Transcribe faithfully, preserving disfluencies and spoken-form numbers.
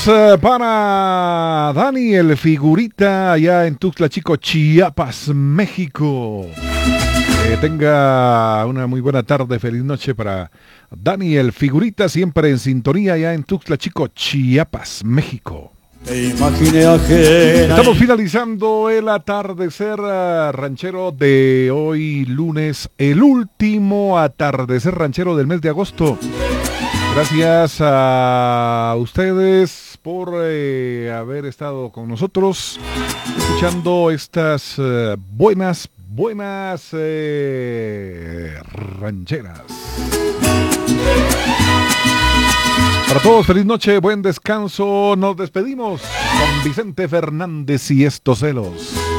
Saludos uh, para Dani, el figurita, allá en Tuxtla Chico, Chiapas, México. Que tenga una muy buena tarde, feliz noche para Dani, el figurita, siempre en sintonía allá en Tuxtla Chico, Chiapas, México. Te imaginé ajena. Estamos finalizando el atardecer uh, ranchero de hoy lunes, el último atardecer ranchero del mes de agosto. Gracias a ustedes por eh, haber estado con nosotros escuchando estas eh, buenas, buenas eh, rancheras. Para todos, feliz noche, buen descanso. Nos despedimos con Vicente Fernández y estos celos.